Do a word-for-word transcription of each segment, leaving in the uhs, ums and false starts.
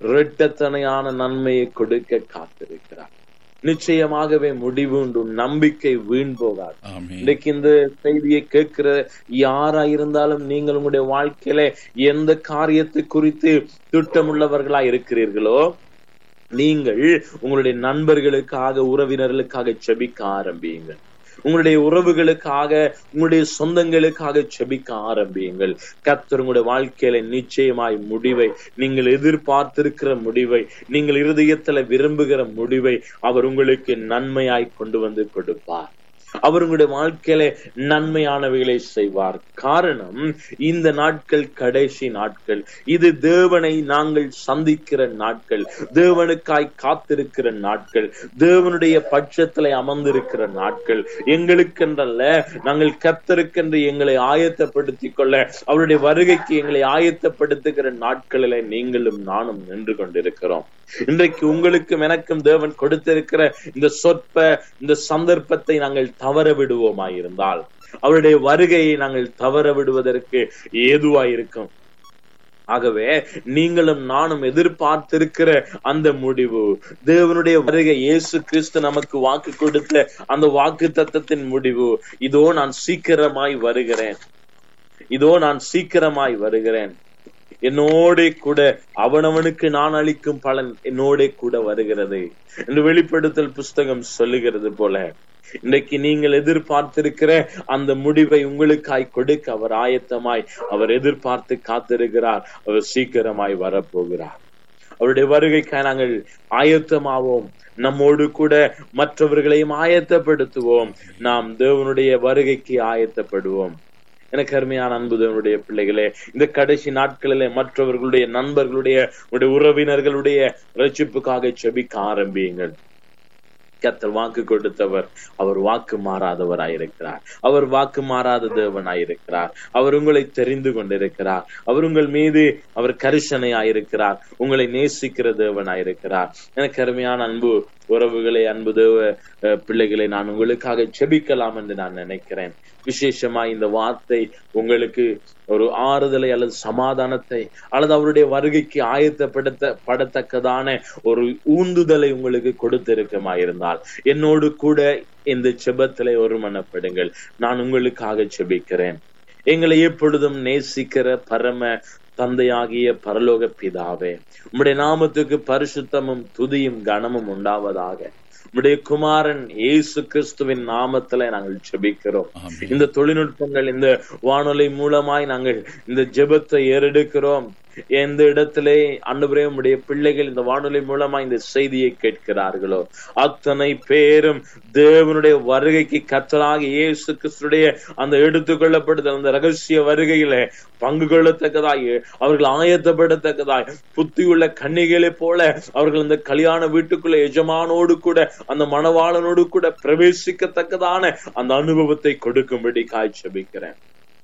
இரட்டத்தனையான நன்மையை கொடுக்க காத்திருக்கிறார். நிச்சயமாகவே முடிவு உண்டு. நம்பிக்கை வீண் போகாது. இன்னைக்கு இந்த செய்தியை கேட்கிற யாரா இருந்தாலும் நீங்கள் உங்களுடைய வாழ்க்கையில எந்த காரியத்தை குறித்து திட்டமுள்ளவர்களா இருக்கிறீர்களோ, நீங்கள் உங்களுடைய நண்பர்களுக்காக, உறவினர்களுக்காக செபிக்க ஆரம்பியுங்கள். உங்களுடைய உறவுகளுக்காக, உங்களுடைய சொந்தங்களுக்காக செபிக்க ஆரம்பியுங்கள். கர்த்தர் உங்களுடைய வாழ்க்கையில நிச்சயமாய் முடிவை, நீங்கள் எதிர்பார்த்திருக்கிற முடிவை, நீங்கள் இருதயத்துல விரும்புகிற முடிவை அவர் உங்களுக்கு நன்மையாய் கொண்டு வந்து கொடுப்பார். அவர் உங்களுடைய வாழ்க்கையில நன்மையானவைகளை செய்வார். காரணம், இந்த நாட்கள் கடைசி நாட்கள். இது தேவனை நாங்கள் சந்திக்கிற நாட்கள், தேவனுக்காய் காத்திருக்கிற நாட்கள், தேவனுடைய பட்சத்துல அமர்ந்திருக்கிற நாட்கள். எங்களுக்கென்றல்ல, நாங்கள் கர்த்தருக்கென்று எங்களை ஆயத்தப்படுத்திக் கொள்ள, அவருடைய வருகைக்கு எங்களை ஆயத்தப்படுத்துகிற நாட்களில நீங்களும் நானும் நின்று கொண்டிருக்கிறோம். இன்றைக்கு உங்களுக்கும் எனக்கும் தேவன் கொடுத்திருக்கிற இந்த சொற்ப இந்த சந்தர்ப்பத்தை நாங்கள் தவற விடுவோமாயிருந்தால், அவருடைய வருகையை நாங்கள் தவற விடுவதற்கு ஏதுவாயிருக்கும். ஆகவே நீங்களும் நானும் எதிர்பார்த்திருக்கிற அந்த முடிவு, தேவனுடைய வருகை, இயேசு கிறிஸ்து நமக்கு வாக்கு கொடுத்த அந்த வாக்கு தத்தத்தின் முடிவு, இதோ நான் சீக்கிரமாய் வருகிறேன், இதோ நான் சீக்கிரமாய் வருகிறேன், என்னோட கூட அவனவனுக்கு நான் அளிக்கும் பலன் என்னோட கூட வருகிறது என்று வெளிப்படுத்தல் புஸ்தகம் சொல்லுகிறது போல, இன்றைக்கு நீங்கள் எதிர்பார்த்திருக்கிற அந்த முடிவை உங்களுக்காய் கொடுக்க அவர் ஆயத்தமாய், அவர் எதிர்பார்த்து காத்திருக்கிறார். அவர் சீக்கிரமாய் வரப்போகிறார். அவருடைய வருகைக்காய் நாங்கள் ஆயத்தமாவோம். நம்மோடு கூட மற்றவர்களையும் ஆயத்தப்படுத்துவோம். நாம் தேவனுடைய வருகைக்கு ஆயத்தப்படுவோம். எனக்கு அருமையான அன்பு தேவனுடைய பிள்ளைகளே, இந்த கடைசி நாட்களிலே மற்றவர்களுடைய, நண்பர்களுடைய, உறவினர்களுடைய ரட்சிப்புக்காக செபிக்க ஆரம்பியுங்கள். கர்த்தர் வாக்கு கொடுத்தவர், அவர் வாக்கு மாறாதவராயிருக்கிறார். அவர் வாக்கு மாறாத தேவனாயிருக்கிறார். அவர் உங்களை தெரிந்து கொண்டிருக்கிறார். அவர் உங்கள் மீது அவர் கரிசனையாயிருக்கிறார். உங்களை நேசிக்கிற தேவனாயிருக்கிறார். எனக்கு அருமையான அன்பு உறவுகளை, அன்பு தேவ பிள்ளைகளை, நான் உங்களுக்காக செபிக்கலாம் என்று நான் நினைக்கிறேன். விசேஷமா இந்த வார்த்தை உங்களுக்கு ஒரு ஆறுதலை அல்லது சமாதானத்தை அல்லது அவருடைய வருகைக்கு ஆயத்தப்படுத்த படத்தக்கதான ஒரு ஊந்துதலை உங்களுக்கு கொடுத்திருக்கமாயிருந்தால், என்னோடு கூட இந்த செபத்திலே ஒருமனப்படுங்கள். நான் உங்களுக்காக செபிக்கிறேன். எங்களை எப்பொழுதும் நேசிக்கிற பரம தந்தையாகிய பரலோக பிதாவே, உம்முடைய நாமத்துக்கு பரிசுத்தமும் துதியும் கனமும் உண்டாவதாக. உம்முடைய குமாரன் இயேசு கிறிஸ்துவின் நாமத்துல நாங்கள் ஜெபிக்கிறோம். இந்த தொழில்நுட்பங்கள், இந்த வானொலி மூலமாய் நாங்கள் இந்த ஜெபத்தை ஏறெடுக்கிறோம். எந்த இடத்திலே ஆண்டவரே உம்முடைய பிள்ளைகள் இந்த வானொலி மூலமா இந்த செய்தியை கேட்கிறார்களோ, அத்தனை பேரும் தேவனுடைய வருகைக்கு கர்த்தராகிய இயேசு கிறிஸ்துடைய அந்த எடுத்துக்கொள்ளப்படுதல், அந்த ரகசிய வருகையில பங்கு கொள்ளத்தக்கதாய், அவர்கள் ஆயத்தப்படத்தக்கதாய், புத்தியுள்ள கன்னிகளை போல அவர்கள் இந்த கல்யாண வீட்டுக்குள்ள எஜமானோடு கூட, அந்த மணவாளனோடு கூட பிரவேசிக்கத்தக்கதான அந்த அனுபவத்தை கொடுக்கும்படி காய்ச்சபிக்கிறேன்.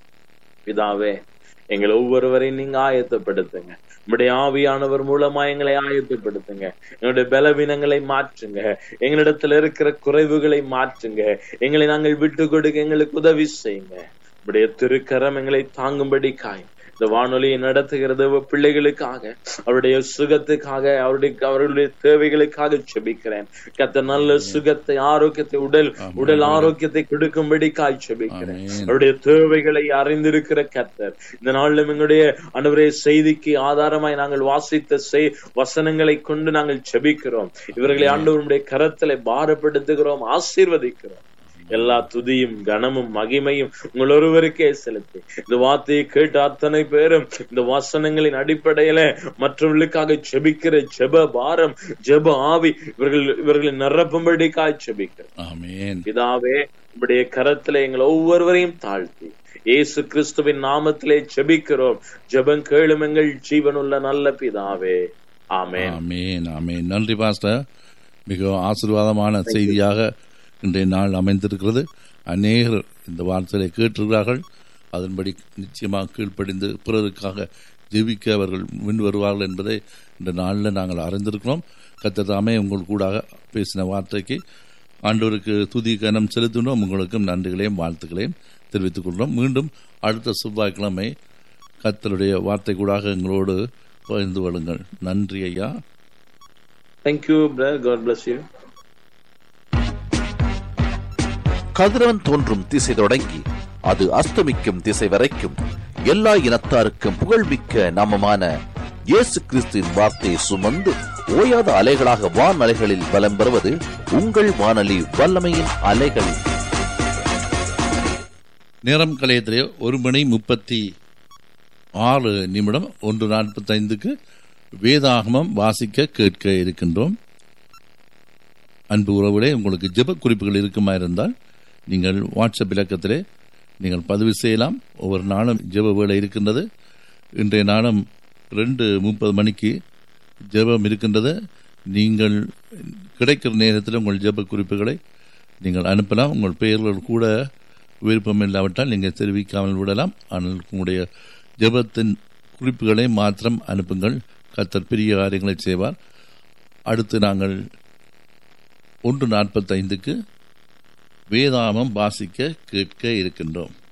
பிதாவே, எங்களை ஒவ்வொருவரையும் நீங்க ஆயத்தப்படுத்துங்க. நம்முடைய ஆவியானவர் மூலமா எங்களை ஆயத்தப்படுத்துங்க. எங்களுடைய பலவீனங்களை மாற்றுங்க. எங்களிடத்துல இருக்கிற குறைவுகளை மாற்றுங்க. எங்களை நாங்கள் விட்டு கொடுக்க எங்களுக்கு உதவி செய்யுங்க. நம்முடைய திருக்கரம் எங்களை தாங்கும்படி காய். இந்த வானொலியை நடத்துகிறது பிள்ளைகளுக்காக, அவருடைய சுகத்துக்காக, அவருடைய அவர்களுடைய தேவைகளுக்காக செபிக்கிறேன். கர்த்தர் நல்ல சுகத்தை, ஆரோக்கியத்தை, உடல் உடல் ஆரோக்கியத்தை கொடுக்கும்படி காய் செபிக்கிறேன். அவருடைய தேவைகளை அறிந்திருக்கிற கர்த்தர், இந்த நாளிலும் எங்களுடைய ஆண்டவரே செய்திக்கு ஆதாரமாய் நாங்கள் வாசித்த செய் வசனங்களை கொண்டு நாங்கள் செபிக்கிறோம். இவர்களை ஆண்டவருடைய கரத்திலே பாரப்படுத்துகிறோம், ஆசீர்வதிக்கிறோம். எல்லா துதியும் கனமும் மகிமையும் உங்கள் ஒருவருக்கே செலுத்தி, இந்த வார்த்தையை கேட்டு அத்தனை பேரும் இந்த வசனங்களின் அடிப்படையில மற்றவர்களுக்காக செபிக்கிற ஜெப பாரம், ஜெப ஆவி இவர்கள் இவர்களை நிரப்பும்படிக்காய் செபிக்கிறோம். பிதாவே, உங்களுடைய கரத்திலே எங்கள் ஒவ்வொருவரையும் தாழ்த்தி இயேசு கிறிஸ்துவின் நாமத்திலே செபிக்கிறோம். ஜெபம் கேளும் எங்கள் ஜீவனுள்ள நல்ல பிதாவே. ஆமென். ஆமென். ஆமென். நன்றி பாஸ்டர். மிக ஆசீர்வாதமான செய்தியாக இன்றைய நாள் அமைந்திருக்கிறது. அநேகர் இந்த வார்த்தையை கேட்டிருக்கிறார்கள். அதன்படி நிச்சயமாக கீழ்ப்படிந்து பிறருக்காக ஜெபிக்க அவர்கள் முன் வருவார்கள் என்பதை இந்த நாளில் நாங்கள் அறிந்திருக்கிறோம். கர்த்தர் தாமே உங்கள் கூட பேசின வார்த்தைக்கு ஆண்டவருக்கு துதி கனம் செலுத்தினோம். உங்களுக்கும் நன்றிகளையும் வாழ்த்துக்களையும் தெரிவித்துக் கொள்கிறோம். மீண்டும் அடுத்த செவ்வாய்க்கிழமை கர்த்தருடைய வார்த்தை கூடாக எங்களோடு பகிர்ந்து கொள்ளுங்கள். நன்றி ஐயா. Thank you, brother. God bless you. கதிரவன் தோன்றும் திசை தொடங்கி அது அஸ்தமிக்கும் திசை வரைக்கும் எல்லா இனத்தாருக்கும் புகழ்மிக்க நாமமான இயேசு கிறிஸ்துவின் வார்த்தையை சுமந்து ஓயாத அலைகளாக வான் அலைகளில் பலம் பெறுவது உங்கள் வானொலி வல்லமையின் அலைகள். நேரம் கலையத்திலே ஒரு மணி முப்பத்தி ஆறு நிமிடம் ஒன்று நாற்பத்தி ஐந்துக்கு வேதாகமம் வாசிக்க கேட்க இருக்கின்றோம். அன்பு உறவுகளே, உங்களுக்கு ஜெப குறிப்புகள் இருக்குமா இருந்தால் நீங்கள் வாட்ஸ்அப் இலக்கத்திலே நீங்கள் பதிவு செய்யலாம். ஒவ்வொரு நாளும் ஜெப வேளை இருக்கின்றது. இன்றைய நாளும் ரெண்டு முப்பது மணிக்கு ஜெபம் இருக்கின்றது. நீங்கள் கிடைக்கிற நேரத்தில் உங்கள் ஜெப குறிப்புகளை நீங்கள் அனுப்பலாம். உங்கள் பெயர்கள் கூட விருப்பம் இல்லாவிட்டால் நீங்கள் தெரிவிக்காமல் விடலாம். ஆனால் உங்களுடைய ஜெபத்தின் குறிப்புகளை மாத்திரம் அனுப்புங்கள். கர்த்தர் பெரிய காரியங்களை செய்வார். அடுத்து நாங்கள் ஒன்று நாற்பத்தி ஐந்துக்கு வேதாகமம் வாசிக்க கேட்க இருக்கின்றோம்.